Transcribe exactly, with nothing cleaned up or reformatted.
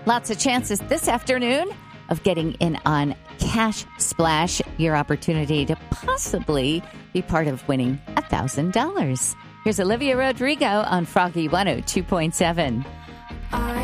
Lots of chances this afternoon of getting in on Cash Splash, your opportunity to possibly be part of winning one thousand dollars. Here's Olivia Rodrigo on Froggy one oh two point seven. I